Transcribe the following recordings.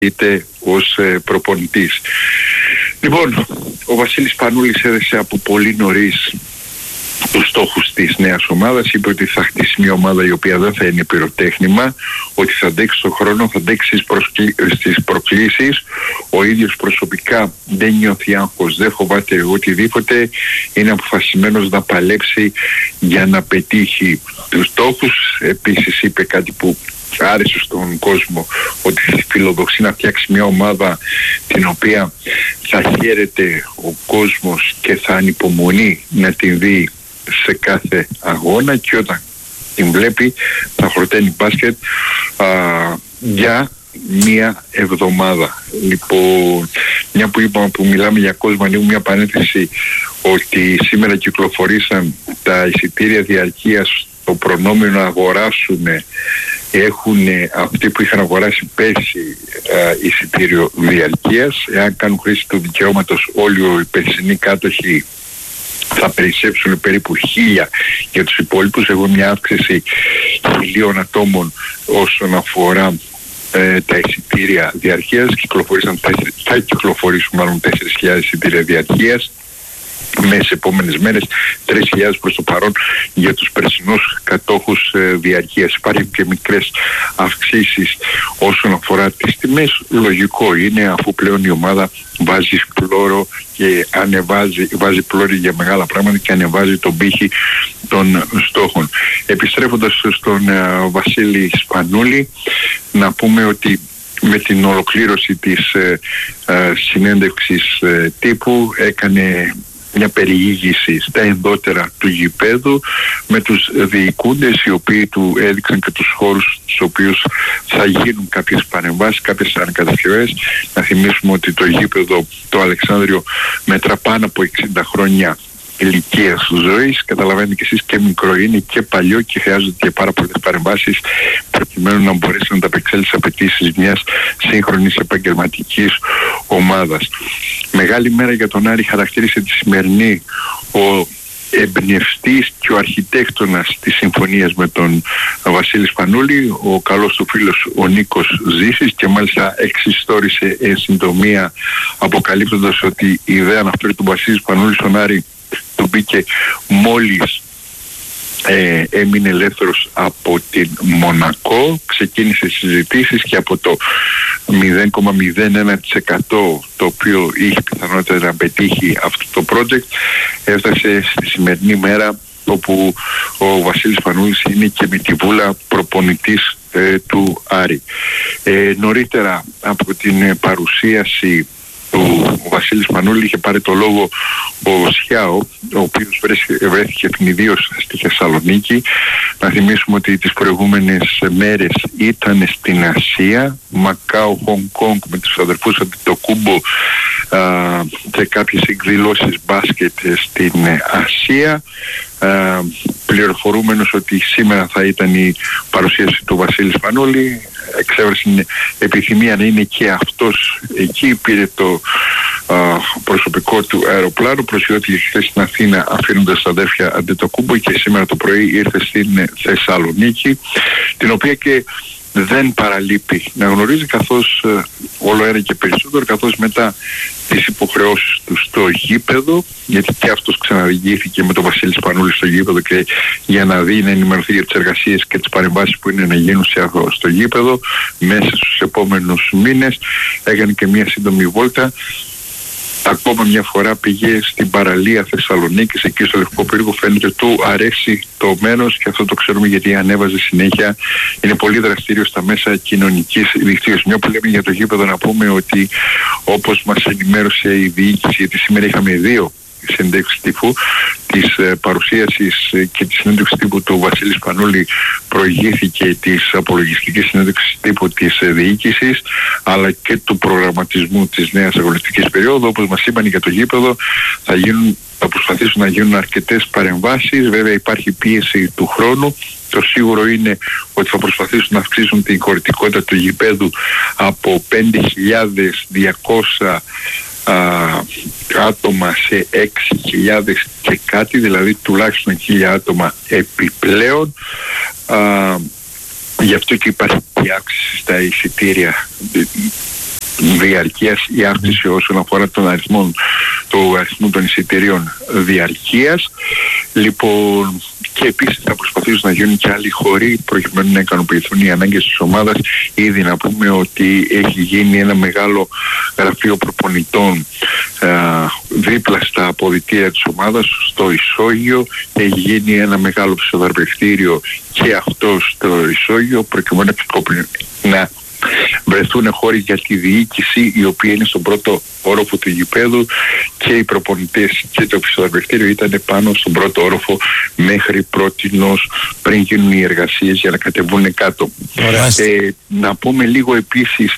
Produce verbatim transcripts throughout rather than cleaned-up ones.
είτε ως ε, προπονητής. Λοιπόν, ο Βασίλης Πανούλης έδεσε από πολύ νωρίς τους στόχους της νέας ομάδας. Είπε ότι θα χτίσει μια ομάδα η οποία δεν θα είναι πυροτέχνημα, ότι θα αντέξει στον χρόνο, θα αντέξει στις, προσκλη... στις προκλήσεις. Ο ίδιος προσωπικά δεν νιώθει άγχος, δεν φοβάται οτιδήποτε, είναι αποφασισμένος να παλέψει για να πετύχει τους στόχους. Επίσης είπε κάτι που άρεσε στον κόσμο, ότι φιλοδοξεί να φτιάξει μια ομάδα την οποία θα χαίρεται ο κόσμος και θα ανυπομονεί να την δει σε κάθε αγώνα, και όταν την βλέπει θα χορταίνει μπάσκετ α, για μία εβδομάδα. Λοιπόν, μια που είπαμε που μιλάμε για κόσμο, ανοίγουμε μια παρένθεση ότι σήμερα κυκλοφορήσαν τα εισιτήρια διαρκείας, το προνόμιο να αγοράσουν, έχουν αυτοί που είχαν αγοράσει πέρσι α, εισιτήριο διαρκείας. Εάν κάνουν χρήση του δικαιώματος όλοι οι περσινοί κάτοχοι θα περισσέψουν περίπου χίλια για τους υπόλοιπους. Έχουμε μια αύξηση χιλίων ατόμων όσον αφορά ε, τα εισιτήρια διαρκείας. Κυκλοφορήσαν, θα κυκλοφορήσουν μάλλον τέσσερις χιλιάδες εισιτήρια διαρκείας μέσα στις επόμενες μέρες, τρεις χιλιάδες προς το παρόν για τους περσινούς κατόχους ε, διαρκείας. Υπάρχουν και μικρές αυξήσεις όσον αφορά τις τιμές. Λογικό είναι, αφού πλέον η ομάδα βάζει πλώρο και ανεβάζει, βάζει πλώρη για μεγάλα πράγματα και ανεβάζει τον πύχη των στόχων. Επιστρέφοντας στον ε, Βασίλη Σπανούλη, να πούμε ότι με την ολοκλήρωση της ε, ε, συνέντευξης ε, τύπου έκανε μια περιήγηση στα ενδότερα του γηπέδου με τους διοικούντες, οι οποίοι του έδειξαν και τους χώρους στους οποίους θα γίνουν κάποιες παρεμβάσεις, κάποιες ανακατασκευές. Να θυμίσουμε ότι το γήπεδο το Αλεξάνδριο μετρά πάνω από εξήντα χρόνια ηλικίας ζωής. Καταλαβαίνετε και εσείς, και μικρό είναι και παλιό και χρειάζονται και πάρα πολλές παρεμβάσεις προκειμένου να μπορέσει να ανταπεξέλθει στις απαιτήσεις μιας σύγχρονης επαγγελματικής ομάδας. Μεγάλη μέρα για τον Άρη χαρακτήρισε τη σημερινή ο εμπνευστής και ο αρχιτέκτονας της συμφωνίας με τον Βασίλη Σπανούλη, ο καλός του φίλος ο Νίκος Ζήσης, και μάλιστα εξιστόρισε εν συντομία αποκαλύπτοντας ότι η ιδέα να φέρει τον Βασίλη Σπανούλη στον Άρη του μπήκε μόλις ε, έμεινε ελεύθερος από την Μονακό. Ξεκίνησε συζητήσεις και από το μηδέν κόμμα μηδέν ένα τοις εκατό το οποίο είχε πιθανότητα να πετύχει αυτό το project, έφτασε στη σημερινή μέρα, όπου ο Βασίλης Σπανούλης είναι και με τη βούλα προπονητής ε, του Άρη. Ε, νωρίτερα από την παρουσίαση του Βασίλη Σπανούλη είχε πάρει το λόγο ο Σιάο, ο οποίος βρέθηκε ευνηδίως στη Θεσσαλονίκη. Να θυμίσουμε ότι τις προηγούμενες μέρες ήταν στην Ασία, Μακάο, Χονγκ Κονγκ, με τους αδερφούς Αντετοκούμπο και κάποιες εκδηλώσεις μπάσκετ στην Ασία. Uh, πληροφορούμενος ότι σήμερα θα ήταν η παρουσίαση του Βασίλη Σπανούλη, εξέβρασε την επιθυμία να είναι και αυτός εκεί. Πήρε το uh, προσωπικό του αεροπλάνο, προσιώθηκε χθες στην Αθήνα αφήνοντας τα αδέρφια Αντετοκούμπο, και σήμερα το πρωί ήρθε στην Θεσσαλονίκη, την οποία και δεν παραλείπει να γνωρίζει, καθώς ε, όλο ένα και περισσότερο, καθώς μετά τις υποχρεώσεις του στο γήπεδο, γιατί και αυτός ξαναδιηγήθηκε με τον Βασίλη Σπανούλη στο γήπεδο, και για να δει, να ενημερωθεί για τις εργασίες και τις παρεμβάσεις που είναι να γίνουν στο γήπεδο μέσα στους επόμενους μήνες, έκανε και μια σύντομη βόλτα. Ακόμα μια φορά πήγε στην παραλία Θεσσαλονίκης, εκεί στο Λευκό Πύργο. Φαίνεται του αρέσει το μένος, και αυτό το ξέρουμε γιατί ανέβαζε συνέχεια. Είναι πολύ δραστήριο στα μέσα κοινωνικής δικτύωσης. Μια που λέμε για το γήπεδο, να πούμε ότι όπως μας ενημέρωσε η διοίκηση, γιατί σήμερα είχαμε δύο συνέντευξη τύπου, της ε, παρουσίασης ε, και της συνέντευξης τύπου του Βασίλη Σπανούλη προηγήθηκε της απολογιστικής συνέντευξης τύπου της ε, διοίκησης, αλλά και του προγραμματισμού της νέας αγωνιστικής περίοδου. Όπως μας είπαν για το γήπεδο, θα, γίνουν, θα προσπαθήσουν να γίνουν αρκετές παρεμβάσεις. Βέβαια υπάρχει πίεση του χρόνου. Το σίγουρο είναι ότι θα προσπαθήσουν να αυξήσουν την χωρητικότητα του γηπέδου από πέντε χιλιάδες διακόσια Α, άτομα σε έξι χιλιάδες και κάτι, δηλαδή τουλάχιστον χίλια άτομα επιπλέον. Α, γι' αυτό και υπάρχει και αύξηση στα εισιτήρια διαρκείας, η αύξηση όσον αφορά τον αριθμό, το αριθμό των εισιτηρίων διαρκείας. Λοιπόν, και επίσης θα προσπαθήσουν να γίνουν και άλλοι χώροι προκειμένου να ικανοποιηθούν οι ανάγκες της ομάδας. Ήδη να πούμε ότι έχει γίνει ένα μεγάλο γραφείο προπονητών α, δίπλα στα αποδυτήρια της ομάδας, στο Ισόγειο. Έχει γίνει ένα μεγάλο ψευδαρπευτήριο και αυτό στο Ισόγειο προκειμένου να βρεθούν χώροι για τη διοίκηση, η οποία είναι στον πρώτο όροφο του γηπέδου, και οι προπονητές και το ψευδαρπευτήριο ήταν πάνω στον πρώτο όροφο μέχρι πρότινος, πριν γίνουν οι εργασίες για να κατεβούν κάτω. Ε, να πούμε λίγο επίσης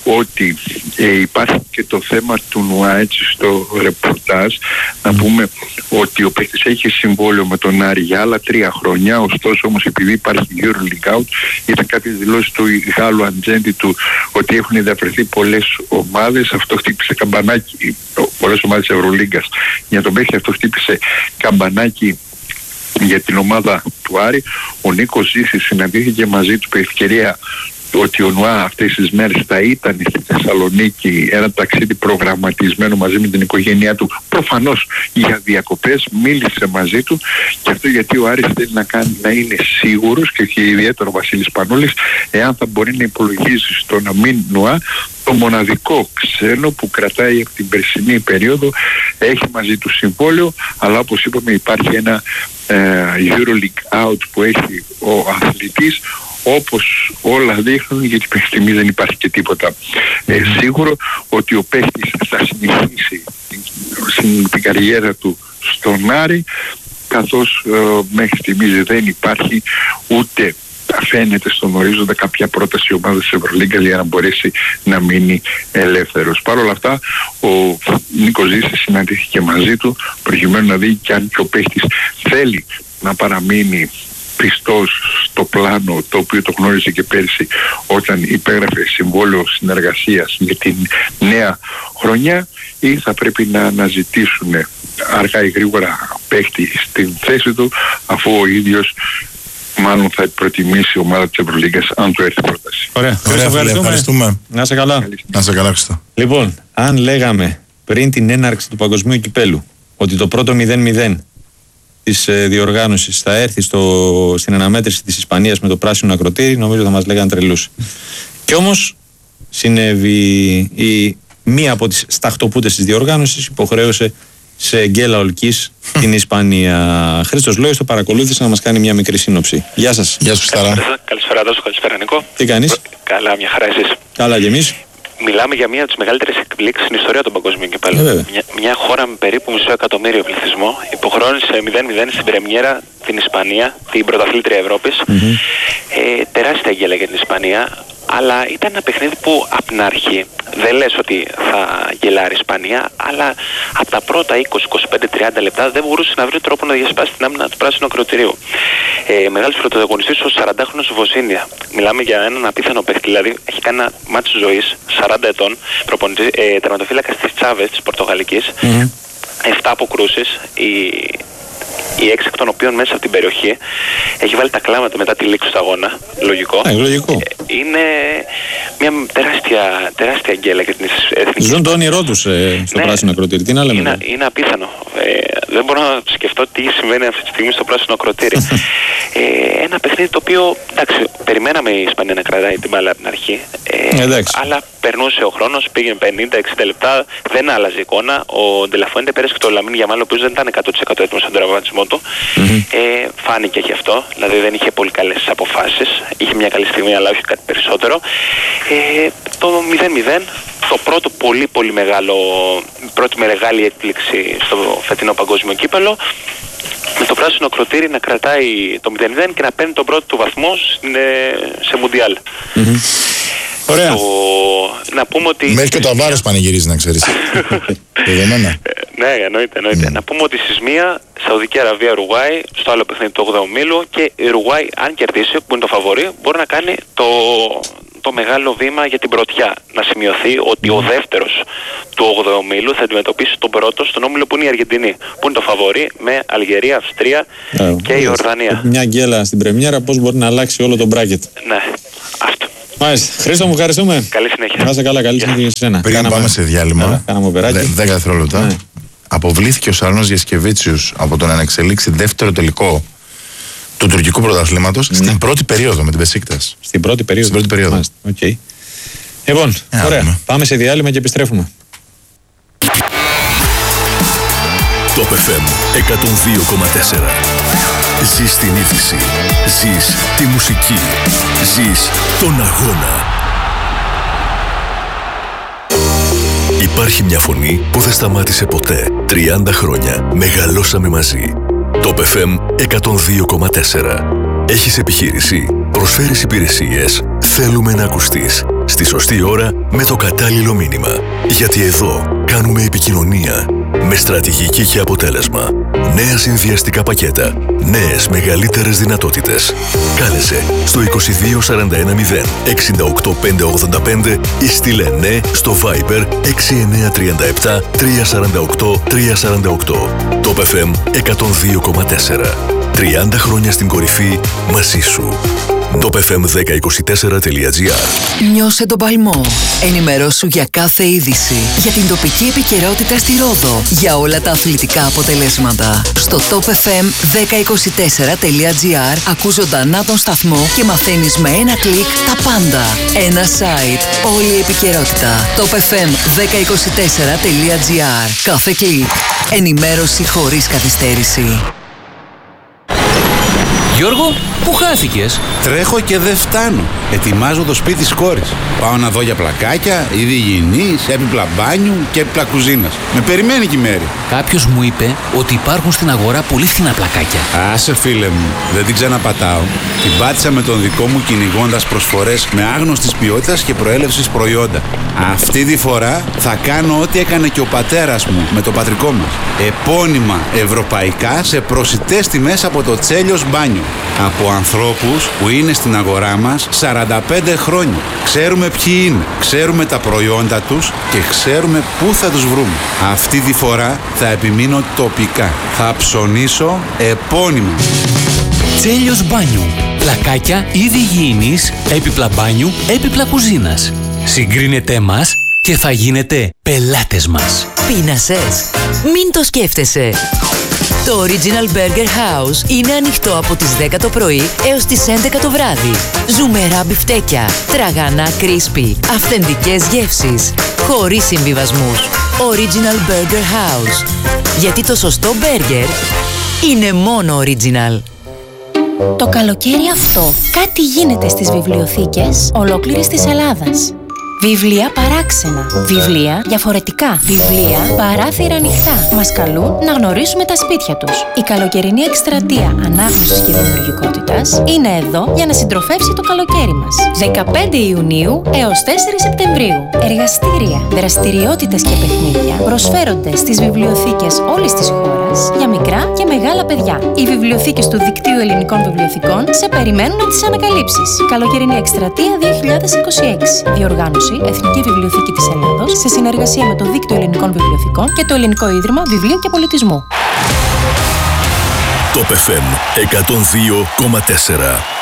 ότι ε, υπάρχει και το θέμα του ΝΟΑ, έτσι, στο ρεπορτάζ. Να πούμε ότι ο παίκτης έχει συμβόλαιο με τον Άρη για άλλα τρία χρόνια, ωστόσο όμως επειδή υπάρχει EuroLeague Out, ήταν κάποιες δηλώσεις του Γάλλου ατζέντη του ότι έχουν διαπρεθεί πολλές ομάδες. Αυτό χτύπησε καμπανάκι, πολλές ομάδες Ευρωλίγκας. Για τον παίκτη αυτό χτύπησε καμπανάκι για την ομάδα του Άρη. Ο Νίκος Ζήσης συναντήθηκε μαζί του με ευκαιρία ότι ο ΝΟΑ αυτές τις μέρες θα ήταν στη Θεσσαλονίκη, ένα ταξίδι προγραμματισμένο μαζί με την οικογένειά του, προφανώς για διακοπές. Μίλησε μαζί του, και αυτό γιατί ο Άρης θέλει να, κάνει, να είναι σίγουρος, και έχει ιδιαίτερο ο Βασίλης Πανούλης, εάν θα μπορεί να υπολογίσει στο να μην ΝΟΑ, το μοναδικό ξένο που κρατάει από την περσινή περίοδο. Έχει μαζί του συμβόλαιο, αλλά όπως είπαμε υπάρχει ένα ε, EuroLeague Out που έχει ο αθλητής. Όπως όλα δείχνουν, γιατί μέχρι στιγμής δεν υπάρχει και τίποτα ε, σίγουρο, ότι ο παίκτης θα συνεχίσει την, την καριέρα του στον Άρη, καθώς ε, μέχρι στιγμής δεν υπάρχει ούτε φαίνεται στον ορίζοντα κάποια πρόταση ομάδα της Ευρωλίγκας για να μπορέσει να μείνει ελεύθερος. Παρ' όλα αυτά, ο Νίκος Ζήσης συναντήθηκε μαζί του προκειμένου να δει και αν και ο παίκτης θέλει να παραμείνει πιστός στο πλάνο το οποίο το γνώριζε και πέρσι όταν υπέγραφε συμβόλαιο συνεργασίας για την νέα χρονιά, ή θα πρέπει να αναζητήσουν αργά ή γρήγορα παίκτη στην θέση του, αφού ο ίδιος μάλλον θα προτιμήσει η ομάδα της Ευρωλίγκας αν του έρθει πρόταση. Ωραία, Ωραία ευχαριστούμε. ευχαριστούμε. Να είσαι καλά. Να είσαι καλά, Χριστό. Λοιπόν, αν λέγαμε πριν την έναρξη του Παγκοσμίου Κυπέλου ότι το πρώτο μηδέν μηδέν της ε, διοργάνωσης θα έρθει στο, στην αναμέτρηση της Ισπανίας με το πράσινο ακροτήρι, νομίζω θα μας λέγανε τρελούς. Κι όμως συνέβη η μία από τις σταχτοπούτες της διοργάνωσης, υποχρέωσε σε γκέλα ολκής την Ισπανία. Χρήστος Λόης το παρακολούθησε να μας κάνει μια μικρή σύνοψη. Γεια σας. Γεια σου Σταρά. Καλησπέρα Δώσο, καλησπέρα Νικό. Τι κάνεις? Καλά, μια χαρά, εσείς? Καλά και εμείς. Μιλάμε για μία από τις μεγαλύτερες εκπλήξεις στην ιστορία των παγκοσμίων κυπέλλων. Μια, μια χώρα με περίπου μισό εκατομμύριο πληθυσμό υποχρεώνησε μηδέν μηδέν στην πρεμιέρα την Ισπανία, την πρωταθλήτρια Ευρώπης. Mm-hmm. Ε, τεράστια γκέλα για την Ισπανία, αλλά ήταν ένα παιχνίδι που από την αρχή δεν λες ότι θα γελάρει η Ισπανία, αλλά από τα πρώτα είκοσι, είκοσι πέντε, τριάντα λεπτά δεν μπορούσε να βρει τρόπο να διασπάσει την άμυνα του πράσινου ακροτηρίου. Ε, μεγάλος πρωταγωνιστής ο σαραντάχρονος Βοσίνια. Μιλάμε για έναν απίθανο παίχτη, δηλαδή έχει κάνει ένα μάτι ζωής, σαράντα ετών, ε, τερματοφύλακας της Τσάβες της Πορτογαλικής, mm-hmm. επτά αποκρούσεις, η... οι έξι εκ των οποίων μέσα από την περιοχή, έχει βάλει τα κλάματα μετά τη λήξη του αγώνα. Λογικό. Ε, λογικό. Ε, είναι μια τεράστια, τεράστια γκέλα για την εθνική. Ζουν το όνειρό τους ε, στο ναι, πράσινο ακροτήρι. Τι να λέμε. Είναι, είναι απίθανο. Ε, δεν μπορώ να σκεφτώ τι συμβαίνει αυτή τη στιγμή στο πράσινο ακροτήρι. ε, ένα παιχνίδι το οποίο, εντάξει, περιμέναμε η Ισπανία να κρατάει την μπάλα από την αρχή. Ε, αλλά περνούσε ο χρόνος, πήγαινε πενήντα εξήντα λεπτά, δεν άλλαζε εικόνα. Ο Ντελαφουέντε πέρασε και το Λαμίν Γιαμάλ, ο οποίος δεν ήταν εκατό τοις εκατό έτοιμος στον τραυματισμό του. Mm-hmm. Ε, φάνηκε και αυτό, δηλαδή δεν είχε πολύ καλές αποφάσεις, είχε μια καλή στιγμή αλλά όχι κάτι περισσότερο. Ε, το μηδέn μηδέν, το πρώτο πολύ πολύ μεγάλο, πρώτη μεγάλη έκπληξη στο φετινό παγκόσμιο κύπελλο, με το πράσινο ακροτήρι να κρατάει το μηδέν μηδέν και να παίρνει τον πρώτο του βαθμό σε Μουντιάλ. Mm-hmm. Ωραία. Το... Να πούμε ότι... Μέχρι και το Αβάρες πανηγυρίζει, να ξέρεις. Ναι, εννοείται, εννοείται. Mm. Να πούμε ότι στις μία Σαουδική Αραβία, Ουρουγουάη, στο άλλο παιχνίδι του όγδοου ομίλου, και η Ουρουγουάη, αν κερδίσει, που είναι το φαβορί, μπορεί να κάνει το, το μεγάλο βήμα για την πρωτιά. Να σημειωθεί ότι ο δεύτερος του όγδοου ομίλου θα αντιμετωπίσει τον πρώτο στον όμιλο που είναι η Αργεντινή, που είναι το φαβορί, με Αλγερία, Αυστρία yeah, και η Ορδανία. Μια γκέλα στην πρεμιέρα, πώς μπορεί να αλλάξει όλο το μπράκετ. Ναι, αυτό. Μάλιστα. Χρήστο, μου ευχαριστούμε. Καλή συνέχεια. Να είσαι καλά, καλή συνέχεια σε σένα. Πριν Κάναμε... πάμε σε διάλειμμα, δέκα δευτερόλεπτα, ναι. Αποβλήθηκε ο Σάρνος Γιασκεβίτσιους από το να ανεξελίξει δεύτερο τελικό του τουρκικού πρωταθλήματος, ναι, στην πρώτη περίοδο με την Μπεσίκτας. Στην πρώτη περίοδο. Στην πρώτη περίοδο. Okay. Λοιπόν, ε, ωραία. Άμε. Πάμε σε διάλειμμα και επιστρέφουμε. Top εφ εμ εκατόν δύο κόμμα τέσσερα. Ζεις την είδηση. Ζεις τη μουσική. Ζεις τον αγώνα. Υπάρχει μια φωνή που δεν σταμάτησε ποτέ. τριάντα χρόνια μεγαλώσαμε μαζί. Top εφ εμ εκατόν δύο κόμμα τέσσερα. Έχεις επιχείρηση, προσφέρεις υπηρεσίες, θέλουμε να ακουστείς. Στη σωστή ώρα με το κατάλληλο μήνυμα. Γιατί εδώ κάνουμε επικοινωνία με στρατηγική και αποτέλεσμα. Νέα συνδυαστικά πακέτα. Νέες μεγαλύτερες δυνατότητες. Κάλεσε στο είκοσι δύο σαράντα ένα μηδέν εξήντα οκτώ πεντακόσια ογδόντα πέντε ή στείλε ναι στο Viber έξι εννιά τρία επτά τρία τέσσερα οκτώ τρία τέσσερα οκτώ. Top εφ εμ εκατόν δύο κόμμα τέσσερα. τριάντα χρόνια στην κορυφή μαζί σου. top εφ εμ δέκα είκοσι τέσσερα τελεία τζι άρ. Νιώσε τον παλμό. Ενημερώσου για κάθε είδηση. Για την τοπική επικαιρότητα στη Ρόδο. Για όλα τα αθλητικά αποτελέσματα. Στο top εφ εμ δέκα είκοσι τέσσερα τελεία τζι άρ ακούς ζωντανά τον σταθμό και μαθαίνεις με ένα κλικ τα πάντα. Ένα site. Όλη η επικαιρότητα. top εφ εμ δέκα είκοσι τέσσερα τελεία τζι άρ. Κάθε κλικ. Ενημέρωση χωρίς καθυστέρηση. Γιώργο, πού χάθηκες? Τρέχω και δεν φτάνω. Ετοιμάζω το σπίτι της κόρης. Πάω να δω για πλακάκια, είδη υγιεινής, έπιπλα μπάνιου και έπιπλα κουζίνας. Με περιμένει και η Μέρη. Κάποιος μου είπε ότι υπάρχουν στην αγορά πολύ φθηνά πλακάκια. Άσε φίλε μου, δεν την ξαναπατάω. Την πάτησα με τον δικό μου κυνηγώντας προσφορές με άγνωστης ποιότητας και προέλευσης προϊόντα. Αυτή τη φορά θα κάνω ό,τι έκανε και ο πατέρας μου με το πατρικό μας. Επώνυμα ευρωπαϊκά σε προσιτές τιμές από το Τσέλιος Μπάνιο. Από ανθρώπους που είναι στην αγορά μας σαράντα πέντε χρόνια. Ξέρουμε ποιοι είναι, ξέρουμε τα προϊόντα τους και ξέρουμε πού θα τους βρούμε. Αυτή τη φορά θα επιμείνω τοπικά. Θα ψωνίσω επώνυμα. Τσέλιος Μπάνιου. Πλακάκια, είδη υγιεινής, έπιπλα μπάνιου, έπιπλα κουζίνας. Συγκρίνετε μας και θα γίνετε πελάτες μας. Πείνασες? Μην το σκέφτεσαι. Το Original Burger House είναι ανοιχτό από τις δέκα το πρωί έως τις έντεκα το βράδυ. Ζουμερά μπιφτέκια, τραγανά crispy, αυθεντικές γεύσεις, χωρίς συμβιβασμούς. Original Burger House. Γιατί το σωστό μπέργκερ είναι μόνο original. Το καλοκαίρι αυτό κάτι γίνεται στις βιβλιοθήκες ολόκληρης της Ελλάδας. Βιβλία παράξενα. Βιβλία διαφορετικά. Βιβλία παράθυρα ανοιχτά. Μας καλούν να γνωρίσουμε τα σπίτια τους. Η καλοκαιρινή εκστρατεία ανάγνωσης και δημιουργικότητας είναι εδώ για να συντροφεύσει το καλοκαίρι μας. δεκαπέντε Ιουνίου έως τέσσερα Σεπτεμβρίου. Εργαστήρια, δραστηριότητες και παιχνίδια προσφέρονται στις βιβλιοθήκες όλης της χώρας για μικρά και μεγάλα παιδιά. Οι βιβλιοθήκες του Δικτύου Ελληνικών Βιβλιοθηκών σε περιμένουν να τις ανακαλύψεις. Καλοκαιρινή εκστρατεία δύο χιλιάδες είκοσι έξι. Διοργάνωση Εθνική Βιβλιοθήκη της Ελλάδος σε συνεργασία με το Δίκτυο Ελληνικών Βιβλιοθηκών και το Ελληνικό Ίδρυμα Βιβλίου και Πολιτισμού. Top εφ εμ εκατόν δύο κόμμα τέσσερα.